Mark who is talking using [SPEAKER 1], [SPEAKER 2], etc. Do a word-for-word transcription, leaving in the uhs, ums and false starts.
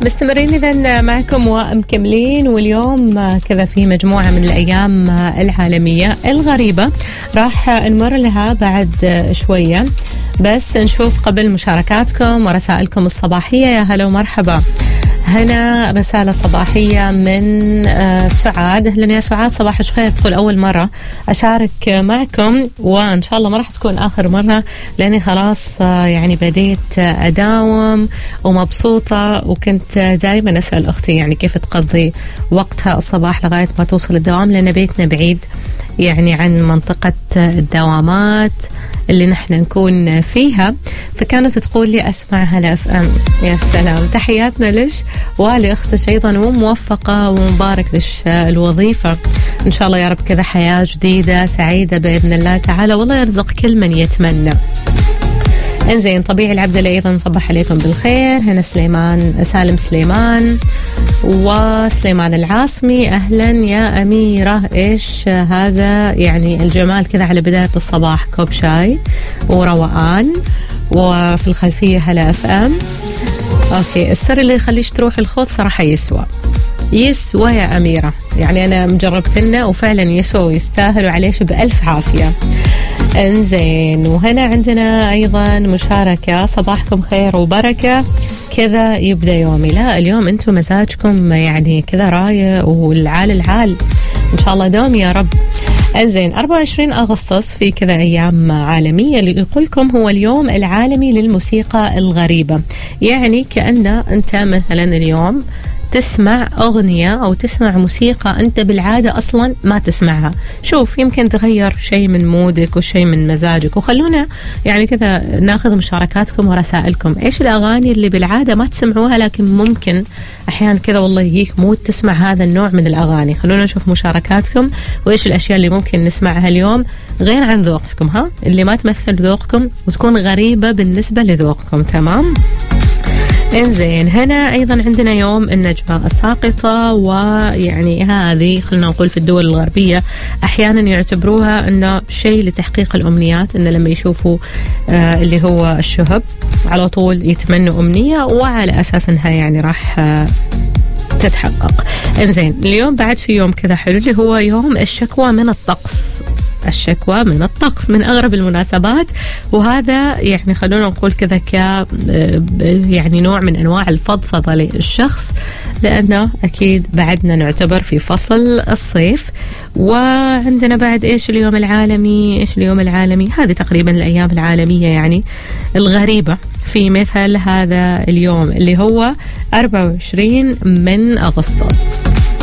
[SPEAKER 1] مستمرين إذن معكم ومكملين، واليوم كذا في مجموعة من الأيام العالمية الغريبة راح نمر لها بعد شوية، بس نشوف قبل مشاركاتكم ورسائلكم الصباحية. يا هلا ومرحبا. هنا رسالة صباحية من سعاد. أهلا يا سعاد، صباح الخير. تقول أول مرة أشارك معكم وإن شاء الله ما راح تكون آخر مرة، لأني خلاص يعني بديت أداوم ومبسوطة، وكنت دائما أسأل أختي يعني كيف تقضي وقتها الصباح لغاية ما توصل الدوام، لأن بيتنا بعيد يعني عن منطقة الدوامات اللي نحن نكون فيها، فكانت تقول لي أسمع هلا اف ام. يا سلام، تحياتنا لش ولأختش أيضا، وموفقة ومبارك لش الوظيفة إن شاء الله يا رب، كذا حياة جديدة سعيدة بإذن الله تعالى، والله يرزق كل من يتمنى. انزين، طبيعي العبد أيضا صبح عليكم بالخير. هنا سليمان سالم سليمان وسليمان العاصمي. أهلا يا أميرة، إيش هذا يعني الجمال كذا على بداية الصباح، كوب شاي وروقان، وفي الخلفية هلا اف ام. أوكي، السر اللي يخليش تروح الخوض صراحة يسوى يسوى يا أميرة، يعني أنا مجربتنا وفعلا يسوى ويستاهل وعليش بألف عافية. انزين، وهنا عندنا أيضا مشاركة. صباحكم خير وبركة، كذا يبدأ يومي. لا، اليوم أنتم مزاجكم يعني كذا رايق والعال العال إن شاء الله دوم يا رب. انزين، أربعة وعشرين أغسطس في كذا أيام عالمية اللي يقول لكم هو اليوم العالمي للموسيقى الغريبة، يعني كأن أنت مثلا اليوم تسمع أغنية أو تسمع موسيقى أنت بالعادة أصلا ما تسمعها. شوف، يمكن تغير شيء من مودك وشيء من مزاجك، وخلونا يعني كذا ناخذ مشاركاتكم ورسائلكم. إيش الأغاني اللي بالعادة ما تسمعوها لكن ممكن أحيانا كذا والله يجيك مود تسمع هذا النوع من الأغاني؟ خلونا نشوف مشاركاتكم، وإيش الأشياء اللي ممكن نسمعها اليوم غير عن ذوقكم، ها اللي ما تمثل ذوقكم وتكون غريبة بالنسبة لذوقكم. تمام؟ انزين، هنا أيضا عندنا يوم النجمة الساقطة، ويعني هذه خلنا نقول في الدول الغربية أحيانا يعتبروها أنه شيء لتحقيق الأمنيات، أنه لما يشوفوا آه اللي هو الشهب على طول يتمنوا أمنية، وعلى أساس أنها يعني راح آه تتحقق. انزين، اليوم بعد في يوم كذا حلو اللي هو يوم الشكوى من الطقس. الشكوى من الطقس من أغرب المناسبات، وهذا يعني خلونا نقول كذا ك يعني نوع من أنواع الفضفضة للشخص، لأنه أكيد بعدنا نعتبر في فصل الصيف. وعندنا بعد إيش اليوم العالمي، إيش اليوم العالمي هذه تقريبا الأيام العالمية يعني الغريبة في مثل هذا اليوم اللي هو أربعة وعشرين من أغسطس.